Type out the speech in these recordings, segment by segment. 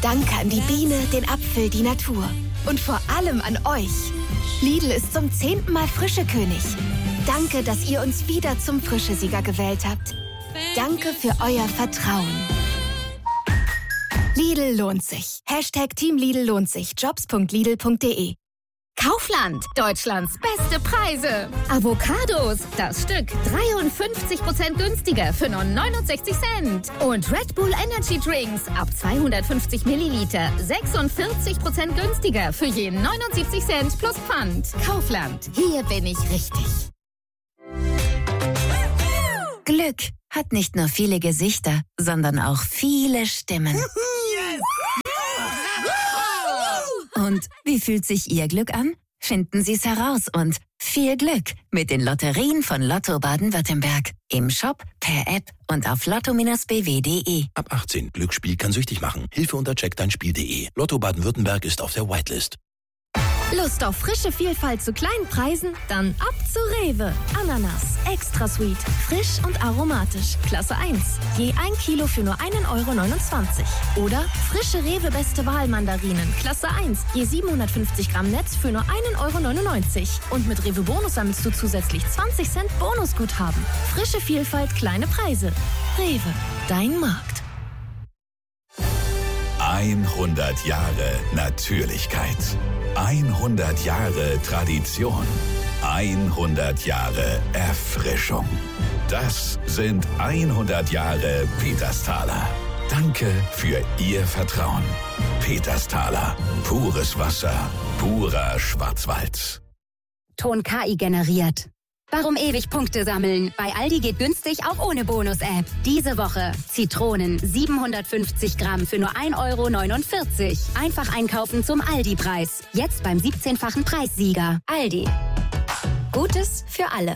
Danke an die Biene, den Apfel, die Natur. Und vor allem an euch. Lidl ist zum 10. Mal Frischekönig. Danke, dass ihr uns wieder zum Frischesieger gewählt habt. Danke für euer Vertrauen. Lidl lohnt sich. Team Lidl lohnt sich. Jobs.lidl.de. Kaufland, Deutschlands beste Preise. Avocados, das Stück 53% günstiger für nur 69 Cent. Und Red Bull Energy Drinks ab 250 Milliliter 46% günstiger für je 79 Cent plus Pfand. Kaufland, hier bin ich richtig. Glück hat nicht nur viele Gesichter, sondern auch viele Stimmen. Und wie fühlt sich Ihr Glück an? Finden Sie es heraus und viel Glück mit den Lotterien von Lotto Baden-Württemberg. Im Shop, per App und auf lotto-bw.de. Ab 18. Glücksspiel kann süchtig machen. Hilfe unter checkdeinspiel.de. Lotto Baden-Württemberg ist auf der Whitelist. Lust auf frische Vielfalt zu kleinen Preisen? Dann ab zu Rewe. Ananas, extra sweet, frisch und aromatisch. Klasse 1. Je 1 Kilo für nur 1,29 €. Oder frische Rewe Beste Wahl Mandarinen. Klasse 1. Je 750 Gramm Netz für nur 1,99 €. Und mit Rewe Bonus sammelst du zusätzlich 20 Cent Bonusguthaben. Frische Vielfalt, kleine Preise. Rewe, dein Markt. 100 Jahre Natürlichkeit. 100 Jahre Tradition. 100 Jahre Erfrischung. Das sind 100 Jahre Petersthaler. Danke für Ihr Vertrauen. Petersthaler. Pures Wasser. Purer Schwarzwald. Ton KI generiert. Warum ewig Punkte sammeln? Bei Aldi geht günstig auch ohne Bonus-App. Diese Woche Zitronen 750 Gramm für nur 1,49 €. Einfach einkaufen zum Aldi-Preis. Jetzt beim 17-fachen Preissieger. Aldi. Gutes für alle.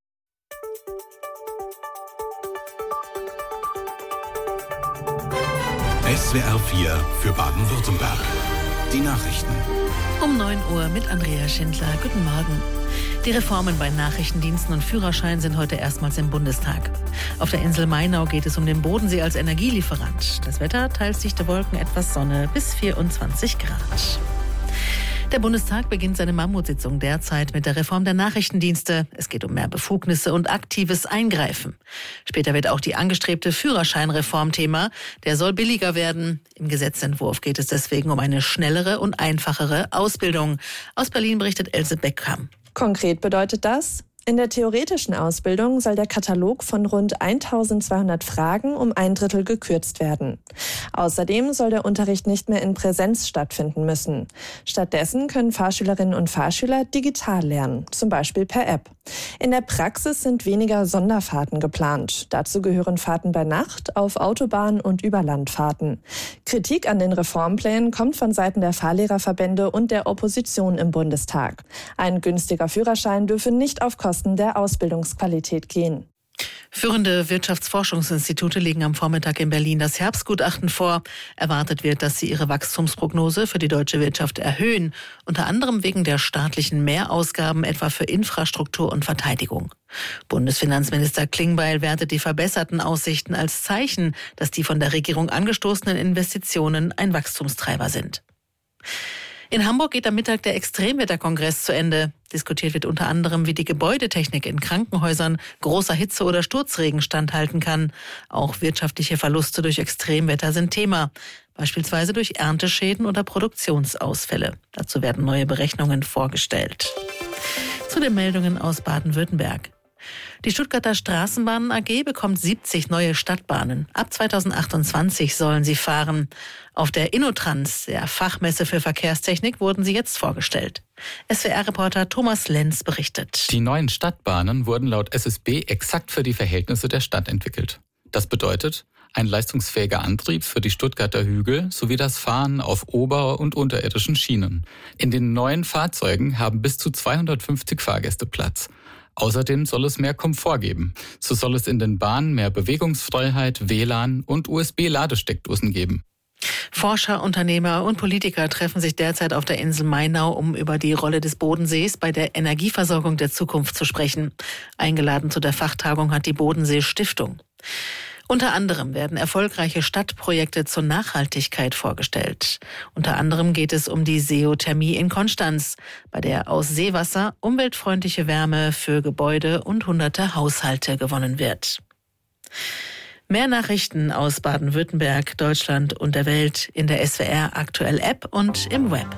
SWR 4 für Baden-Württemberg. Die Nachrichten. Um 9 Uhr mit Andrea Schindler. Guten Morgen. Die Reformen bei Nachrichtendiensten und Führerschein sind heute erstmals im Bundestag. Auf der Insel Mainau geht es um den Bodensee als Energielieferant. Das Wetter, teils dichte Wolken, etwas Sonne bis 24 Grad. Der Bundestag beginnt seine Mammutsitzung derzeit mit der Reform der Nachrichtendienste. Es geht um mehr Befugnisse und aktives Eingreifen. Später wird auch die angestrebte Führerscheinreform Thema. Der soll billiger werden. Im Gesetzentwurf geht es deswegen um eine schnellere und einfachere Ausbildung. Aus Berlin berichtet Else Beckham. Konkret bedeutet das: In der theoretischen Ausbildung soll der Katalog von rund 1200 Fragen um 1/3 gekürzt werden. Außerdem soll der Unterricht nicht mehr in Präsenz stattfinden müssen. Stattdessen können Fahrschülerinnen und Fahrschüler digital lernen, zum Beispiel per App. In der Praxis sind weniger Sonderfahrten geplant. Dazu gehören Fahrten bei Nacht, auf Autobahn und Überlandfahrten. Kritik an den Reformplänen kommt von Seiten der Fahrlehrerverbände und der Opposition im Bundestag. Ein günstiger Führerschein dürfe nicht auf Kosten der Ausbildungsqualität gehen. Führende Wirtschaftsforschungsinstitute legen am Vormittag in Berlin das Herbstgutachten vor. Erwartet wird, dass sie ihre Wachstumsprognose für die deutsche Wirtschaft erhöhen, unter anderem wegen der staatlichen Mehrausgaben, etwa für Infrastruktur und Verteidigung. Bundesfinanzminister Klingbeil wertet die verbesserten Aussichten als Zeichen, dass die von der Regierung angestoßenen Investitionen ein Wachstumstreiber sind. In Hamburg geht am Mittag der Extremwetterkongress zu Ende. Diskutiert wird unter anderem, wie die Gebäudetechnik in Krankenhäusern großer Hitze oder Sturzregen standhalten kann. Auch wirtschaftliche Verluste durch Extremwetter sind Thema, beispielsweise durch Ernteschäden oder Produktionsausfälle. Dazu werden neue Berechnungen vorgestellt. Zu den Meldungen aus Baden-Württemberg. Die Stuttgarter Straßenbahnen AG bekommt 70 neue Stadtbahnen. Ab 2028 sollen sie fahren. Auf der InnoTrans, der Fachmesse für Verkehrstechnik, wurden sie jetzt vorgestellt. SWR-Reporter Thomas Lenz berichtet. Die neuen Stadtbahnen wurden laut SSB exakt für die Verhältnisse der Stadt entwickelt. Das bedeutet, ein leistungsfähiger Antrieb für die Stuttgarter Hügel sowie das Fahren auf ober- und unterirdischen Schienen. In den neuen Fahrzeugen haben bis zu 250 Fahrgäste Platz. Außerdem soll es mehr Komfort geben. So soll es in den Bahnen mehr Bewegungsfreiheit, WLAN und USB-Ladesteckdosen geben. Forscher, Unternehmer und Politiker treffen sich derzeit auf der Insel Mainau, um über die Rolle des Bodensees bei der Energieversorgung der Zukunft zu sprechen. Eingeladen zu der Fachtagung hat die Bodensee Stiftung. Unter anderem werden erfolgreiche Stadtprojekte zur Nachhaltigkeit vorgestellt. Unter anderem geht es um die Seothermie in Konstanz, bei der aus Seewasser umweltfreundliche Wärme für Gebäude und hunderte Haushalte gewonnen wird. Mehr Nachrichten aus Baden-Württemberg, Deutschland und der Welt in der SWR Aktuell App und im Web.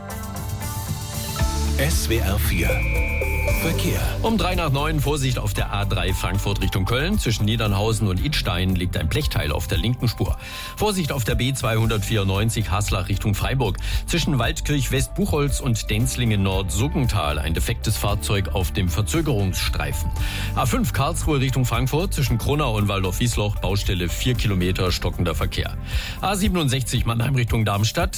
SWR 4 Verkehr. Um 8:03 Vorsicht auf der A3 Frankfurt Richtung Köln. Zwischen Niedernhausen und Idstein liegt ein Blechteil auf der linken Spur. Vorsicht auf der B294 Haslach Richtung Freiburg. Zwischen Waldkirch West-Buchholz und Denzlingen Nord-Suggental ein defektes Fahrzeug auf dem Verzögerungsstreifen. A5 Karlsruhe Richtung Frankfurt. Zwischen Kronau und Waldorf-Wiesloch Baustelle 4 Kilometer stockender Verkehr. A67 Mannheim Richtung Darmstadt.